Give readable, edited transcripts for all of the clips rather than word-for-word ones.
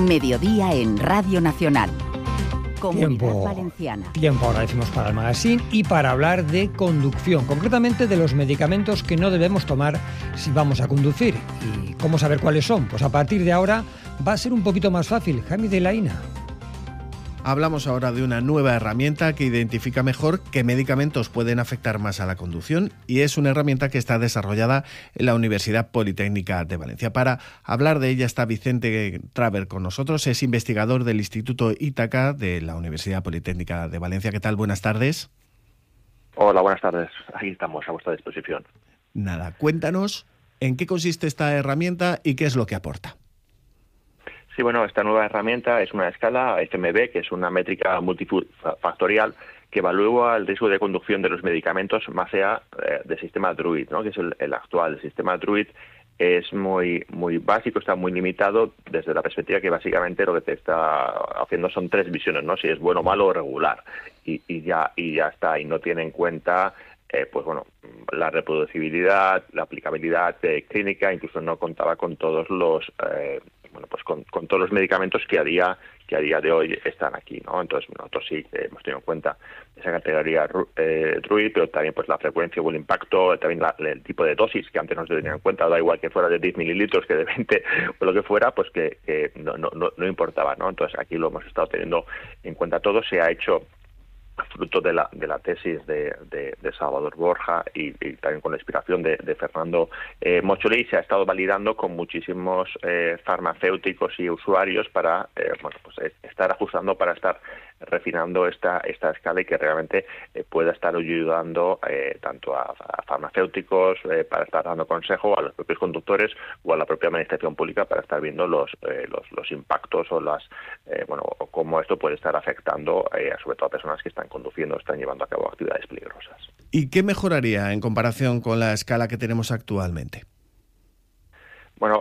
Mediodía en Radio Nacional. Comunidad Valenciana. Tiempo ahora decimos para el magazine y para hablar de conducción, concretamente de los medicamentos que no debemos tomar si vamos a conducir. ¿Y cómo saber cuáles son? Pues a partir de ahora va a ser un poquito más fácil. Jaime de Laína. Hablamos ahora de una nueva herramienta que identifica mejor qué medicamentos pueden afectar más a la conducción y es una herramienta que está desarrollada en la Universidad Politécnica de Valencia. Para hablar de ella está Vicente Traver con nosotros, es investigador del Instituto Ítaca de la Universidad Politécnica de Valencia. ¿Qué tal? Buenas tardes. Hola, buenas tardes. Aquí estamos a vuestra disposición. Nada, cuéntanos en qué consiste esta herramienta y qué es lo que aporta. Sí, bueno, esta nueva herramienta es una escala FMB, que es una métrica multifactorial que evalúa el riesgo de conducción de los medicamentos más allá del sistema DRUID, ¿no? Que es el actual. El sistema DRUID es muy básico, está muy limitado desde la perspectiva que básicamente lo que te está haciendo son tres visiones, ¿no? Si es bueno, malo o regular. Y ya está, y no tiene en cuenta pues bueno, la reproducibilidad, la aplicabilidad clínica, incluso no contaba con todos los con todos los medicamentos que a día de hoy están aquí, ¿no? Entonces nosotros sí hemos tenido en cuenta esa categoría DRUID, pero también pues la frecuencia o el impacto, también el tipo de dosis que antes no se tenía en cuenta, da igual que fuera de 10 mililitros que de 20 o lo que fuera, pues que no importaba, ¿no? Entonces aquí lo hemos estado teniendo en cuenta todo. Se ha hecho fruto de la tesis de Salvador Borja y también con la inspiración de Fernando Mocholí, se ha estado validando con muchísimos farmacéuticos y usuarios para estar ajustando, para estar refinando esta escala y que realmente pueda estar ayudando tanto a farmacéuticos para estar dando consejo a los propios conductores o a la propia administración pública para estar viendo los impactos o o cómo esto puede estar afectando sobre todo a personas que están conduciendo, están llevando a cabo actividades peligrosas. ¿Y qué mejoraría en comparación con la escala que tenemos actualmente? Bueno,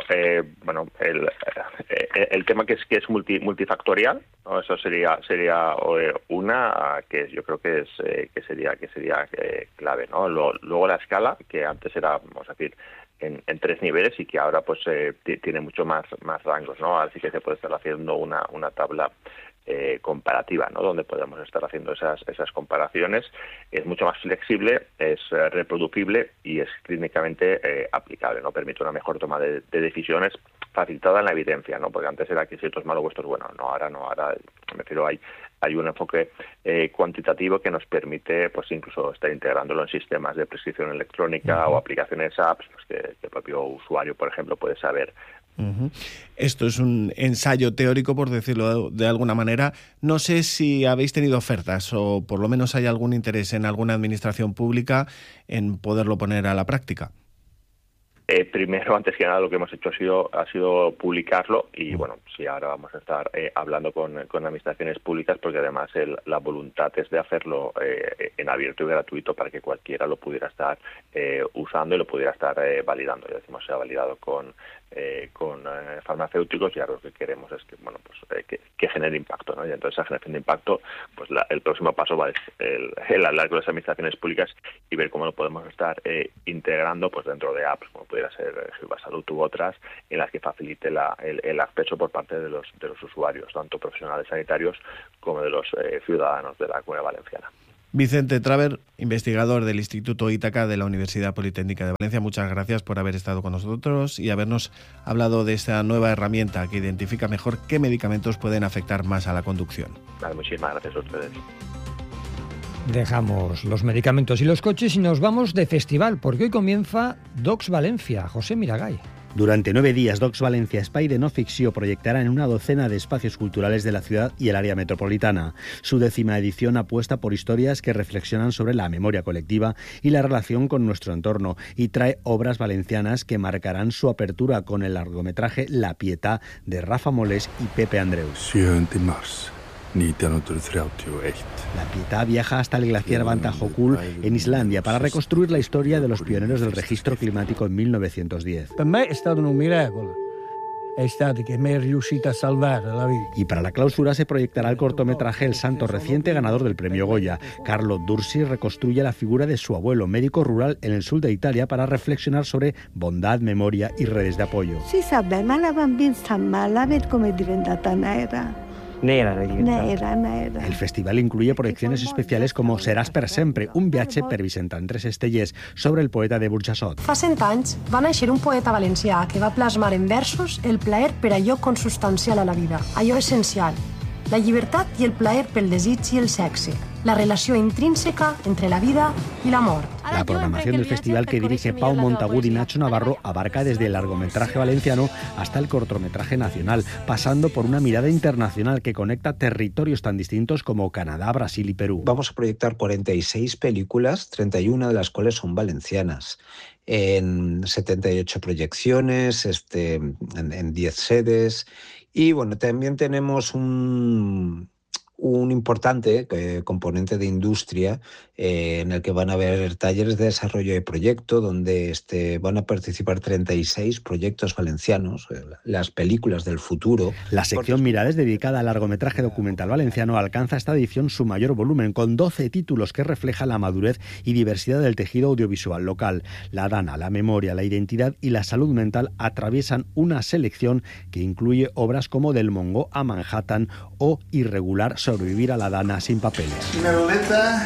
el tema que es multifactorial, ¿no? Eso sería una que yo creo que sería clave, ¿no? Luego la escala, que antes era, vamos a decir, en 3 niveles y que ahora pues tiene mucho más rangos, ¿no? Así que se puede estar haciendo una tabla comparativa, ¿no? Donde podemos estar haciendo esas comparaciones. Es mucho más flexible, es reproducible y es clínicamente aplicable, ¿no? Permite una mejor toma de decisiones facilitada en la evidencia, ¿no? Porque antes era que si esto es malo o esto es bueno. Ahora me refiero, hay un enfoque cuantitativo que nos permite pues incluso estar integrándolo en sistemas de prescripción electrónica o aplicaciones apps, pues, que el propio usuario, por ejemplo, puede saber. Esto es un ensayo teórico, por decirlo de alguna manera. No sé si habéis tenido ofertas o por lo menos hay algún interés en alguna administración pública en poderlo poner a la práctica. Primero, antes que nada, lo que hemos hecho ha sido publicarlo y bueno, sí, ahora vamos a estar hablando con administraciones públicas porque además la voluntad es de hacerlo en abierto y gratuito para que cualquiera lo pudiera estar usando y lo pudiera estar validando. Ya decimos, se ha validado con farmacéuticos y ahora lo que queremos es que genere impacto, ¿no? Y entonces esa generación de impacto, pues el próximo paso va el hablar con las administraciones públicas y ver cómo lo podemos estar integrando pues dentro de apps, como pudiera ser Gilva Salud u otras, en las que facilite el acceso por parte de los usuarios, tanto profesionales sanitarios como de los ciudadanos de la Comunidad Valenciana. Vicente Traver, investigador del Instituto Ítaca de la Universidad Politécnica de Valencia, muchas gracias por haber estado con nosotros y habernos hablado de esta nueva herramienta que identifica mejor qué medicamentos pueden afectar más a la conducción. Vale, muchísimas gracias a ustedes. Dejamos los medicamentos y los coches y nos vamos de festival, porque hoy comienza Docs Valencia. José Miragay. Durante 9 días, Docs Valencia Espai de No Ficció proyectará en una docena de espacios culturales de la ciudad y el área metropolitana. Su 10ª edición apuesta por historias que reflexionan sobre la memoria colectiva y la relación con nuestro entorno y trae obras valencianas que marcarán su apertura con el largometraje La Pietà de Rafa Molés y Pepe Andreus. La Pietà viaja hasta el glaciar Vantajökull en Islandia para reconstruir la historia de los pioneros del registro climático en 1910. Per me è stato un miracolo. è stato che mi è riuscito a salvare la vida. Y para la clausura se proyectará el cortometraje El Santo Reciente, ganador del premio Goya. Carlo Dursi reconstruye la figura de su abuelo, médico rural en el sur de Italia, para reflexionar sobre bondad, memoria y redes de apoyo. Si sabe, ma la bambina sta male, vedi come è diventata nera. Nera. El festival incluye proyecciones especiales como Seràs per sempre, un viatge per Vicent Andrés Estellés, sobre el poeta de Burjassot. Fa 100 anys va néixer un poeta valencià que va plasmar en versos el plaer per allò consubstancial a la vida, allò essencial, la llibertat i el plaer pel desig i el sexe, la relació intrínseca entre la vida y la mort. La programación del festival, que dirige Pau Montagut y Nacho Navarro, abarca desde el largometraje valenciano hasta el cortometraje nacional, pasando por una mirada internacional que conecta territorios tan distintos como Canadá, Brasil y Perú. Vamos a proyectar 46 películas, 31 de las cuales son valencianas, en 78 proyecciones, en 10 sedes. Y bueno, también tenemos un importante componente de industria en el que van a haber talleres de desarrollo de proyecto donde van a participar 36 proyectos valencianos, las películas del futuro. La sección Mirades, dedicada al largometraje documental valenciano, alcanza esta edición su mayor volumen, con 12 títulos que reflejan la madurez y diversidad del tejido audiovisual local. La dana, la memoria, la identidad y la salud mental atraviesan una selección que incluye obras como Del Mongo a Manhattan o Irregular, sobrevivir a la dana sin papeles. Meroleta,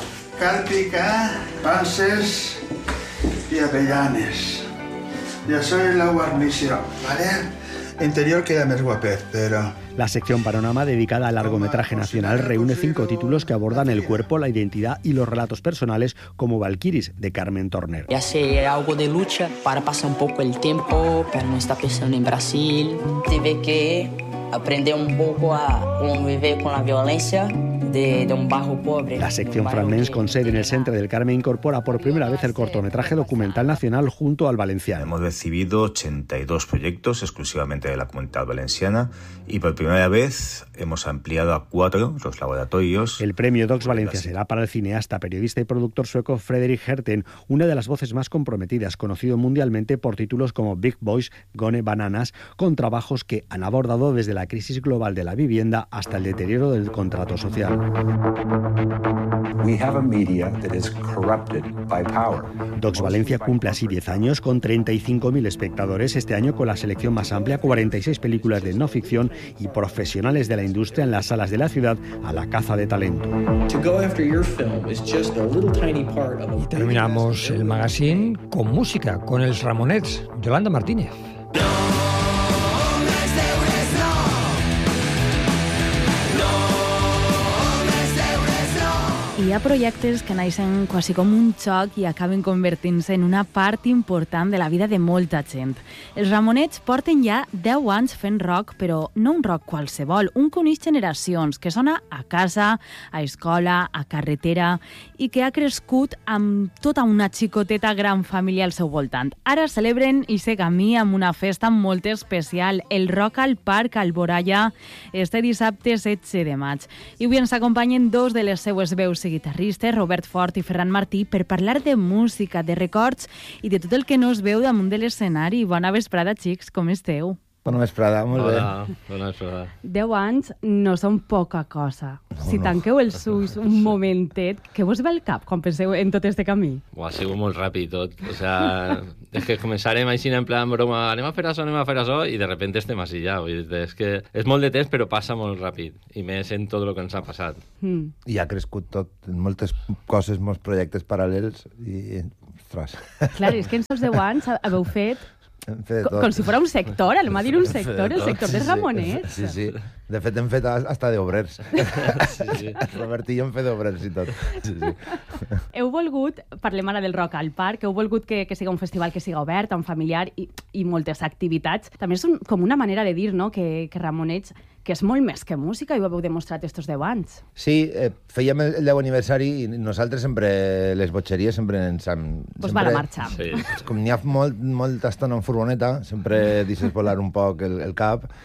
càrpica, panses y avellanes. Ya soy la guarnición, ¿vale? Interior queda más guapet, pero... La sección Panorama, dedicada al largometraje nacional, reúne 5 títulos que abordan el cuerpo, la identidad y los relatos personales, como Valquiris, de Carmen Torner. Y hacer algo de lucha para pasar un poco el tiempo, para no estar pensando en Brasil. Tuve que aprender un poco a convivir con la violencia de un barrio pobre. La sección Fragments, con sede en el Centre del Carme, incorpora por primera vez el cortometraje documental nacional junto al valenciano. Hemos recibido 82 proyectos exclusivamente de la comunidad valenciana y por primera vez hemos ampliado a 4 los laboratorios. El premio Docs Valencia será para el cineasta, periodista y productor sueco Fredrik Herten, una de las voces más comprometidas, conocido mundialmente por títulos como Big Boys, Gone Bananas, con trabajos que han abordado desde la crisis global de la vivienda hasta el deterioro del contrato social. We have a media that is corrupted by power. Docs Valencia cumple así 10 años con 35.000 espectadores, este año con la selección más amplia, 46 películas de no ficción y profesionales de la industria en las salas de la ciudad a la caza de talento. Y terminamos el magazine con música, con els Ramonets, Yolanda Martínez. Hi ha projectes que naixen quasi com un xoc i acaben convertint-se en una part important de la vida de molta gent. Els Ramonets porten ja 10 anys fent rock, però no un rock qualsevol, un que uneix generacions, que sona a casa, a escola, a carretera, i que ha crescut amb tota una xicoteta gran família al seu voltant. Ara celebren i camí amb una festa molt especial, el Rock al Parc Alboraya, este dissabte 16 de maig. I avui ens acompanyen dos de les seues veus guitarristes, Robert Fort i Ferran Martí, per parlar de música, de records i de tot el que no es veu damunt de l'escenari. Bona vesprada, xics, com esteu? Bona vesprada, molt bé. Bona vesprada. 10 anys no són poca cosa. Si tanqueu els ulls un momentet, què vos ve al cap quan penseu en tot este camí? Ha sigut molt ràpid tot. O sea, és que començarem així en plan broma, anem a fer això, i de repente estem així ja. És que és molt de temps, però passa molt ràpid. I més en tot el que ens ha passat. I ha crescut tot, moltes coses, molts projectes paral·lels, i, ostres. Clar, és que en els 10 anys haveu fet com si fos un sector, al dir un sector, el sector dels Ramonets. Sí, sí. De fet, hem fet hasta d'obrers. Sí. Robert i jo hem fet d'obrers i tot. Sí. Heu volgut, parlem ara del Rock al Parc, heu volgut que siga un festival que siga obert, un familiar i moltes activitats. També és com una manera de dir, no?, que Ramonets, que és molt més que música, i ho heu demostrat estos 10 anys. Sí, fèiem el 10 aniversari i nosaltres sempre, les botxeries sempre ens han... Vos va la marxa. Sí. Com n'hi ha molta estona en furgoneta, sempre deixes volar un poc el cap,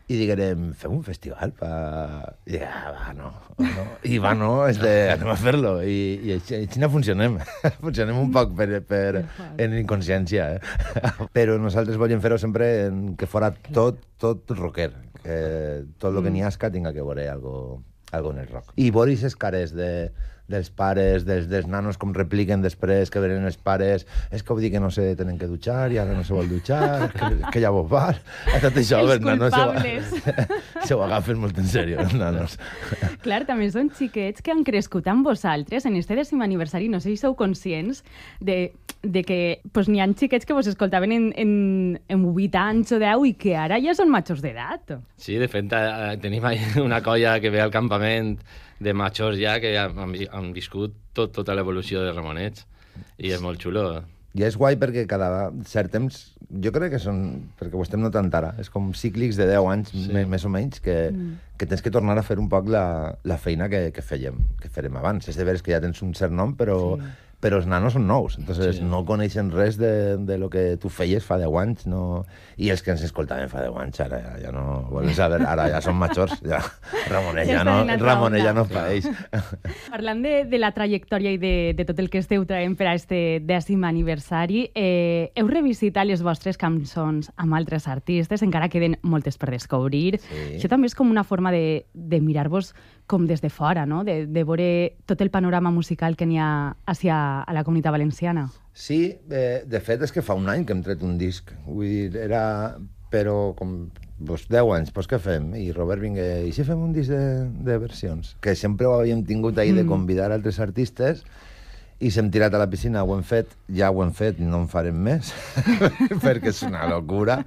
i diguérem, fem un festival? I digue, no. I no, anem a fer-lo. I així no funcionem. Funcionem un poc en inconsciència. Però nosaltres volíem fer-ho sempre que fora tot rocker. Que tot el que n'hi ha tinga que veure algo en el rock. I veure aquestes cares dels pares, dels nanos com repliquen després, que venen els pares, és que ho dic que no se tenen que dutxar i ara no se vol dutxar, que ja vos val. Tot això, els culpables. Se ho agafen molt en sèrio, els nanos. Clar, també són xiquets que han crescut amb vosaltres en este 10è aniversari. No sé si sou conscients de que n'hi ha xiquets que vos escoltaven en 8 anys o 10 i que ara ja són majors d'edat. Sí, de fet, tenim una colla que ve al campament de majors ja que han viscut tota l'evolució de Ramonets i és molt xulo. I és guai perquè cada cert temps, jo crec que són, perquè ho estem notant ara, és com cíclics de 10 anys, més o menys, que tens que tornar a fer un poc la feina que fèrem abans. És de veres que ja tens un cert nom, però els nanos són nous, entonces no coneixen res de lo que tu feies fa 10 anys, i els que ens escoltaven fa 10 anys ara ja no volen saber, ara ja són majors, ja Ramonet ja no fa ells. Parlant de la trajectòria i de tot el que esteu traient per a este 10è aniversari, heu revisitat les vostres cançons amb altres artistes, encara queden moltes per descobrir. Això també és com una forma de mirar-vos com des de fora, no? De veure tot el panorama musical que n'hi ha a la Comunitat Valenciana. Sí, de fet és que fa un any que hem tret un disc. Vull dir, però com 10 anys, doncs què fem? I Robert vinga, i si fem un disc de versions? Que sempre ho havíem tingut ahir de convidar altres artistes i s'hem tirat a la piscina, ja ho hem fet, no en farem més, perquè és una locura.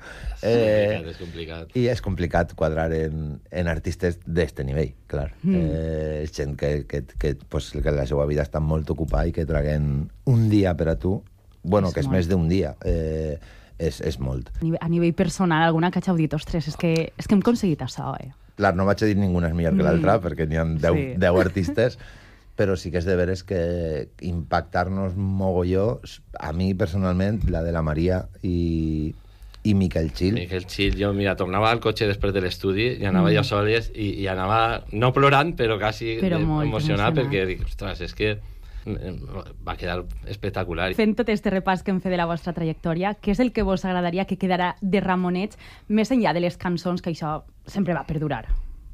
És complicat. I és complicat quadrar en artistes d'este nivell, clar. Gent que la seva vida està molt ocupada i que traguen un dia per a tu, bueno, que és més d'un dia, és molt. A nivell personal, alguna que hàgiu dit, ostres, és que hem aconseguit això, Clar, no vaig a dir ninguna és millor que l'altra, perquè n'hi ha 10 artistes, però sí que és de veres que impactar-nos mogolló, a mi personalment, la de la Maria i Miquel Gil. Miquel Gil, jo, mira, tornava al cotxe després de l'estudi i anava jo soles i anava, no plorant, però quasi emocionat, perquè dic, ostres, és que va quedar espectacular. Fent tot este repàs que hem fet de la vostra trajectòria, què és el que vos agradaria que quedara de Ramonets, més enllà de les cançons, que això sempre va perdurar?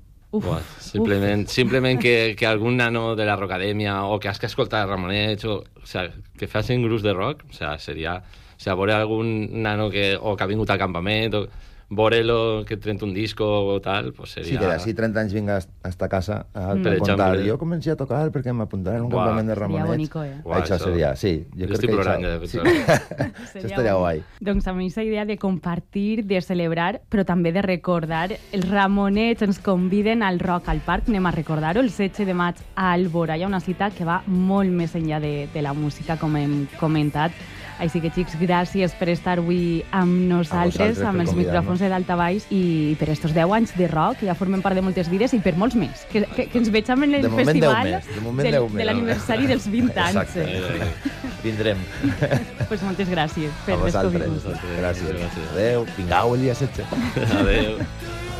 Simplement que algun nano de la Rockadèmia o que has que escoltar Ramonets o sea, que facin grups de rock, seria veure algun nano que ha vingut al campament o veure-lo que trenta un disco o tal, pues seria... Sí, que d'ací 30 anys vinga hasta casa a contar. Jo comencé a tocar perquè m'apuntaran a un campament de Ramonets. Seria bonico, Això seria, sí. Jo estic plorant ja de fet. Això estaria guai. Doncs amb aquesta idea de compartir, de celebrar, però també de recordar, els Ramonets ens conviden al Rock al Parc, anem a recordar-ho, el 16 de maig a Alborà. Hi ha una cita que va molt més enllà de la música, com hem comentat. Així que, xics, gràcies per estar avui amb nosaltres, amb els micròfons de Daltabaix i per estos 10 anys de rock, que ja formen part de moltes vides i per molts més. Que ens veig en el festival de l'aniversari dels 20 anys. Exacte, vindrem. Doncs moltes gràcies per descobrir-nos. Gràcies. Adéu, vingau el dia 16. Adéu.